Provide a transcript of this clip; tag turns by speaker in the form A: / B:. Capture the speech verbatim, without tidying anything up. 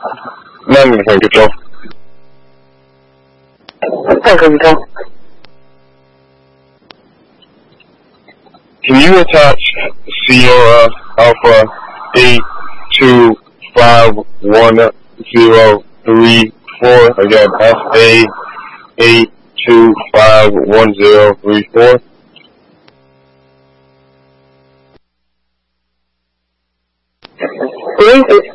A: nine control.
B: ten control.
A: Can you attach Sierra Alpha eight two five one zero three four? Again, S A eight two five one zero three four.
B: Where is it?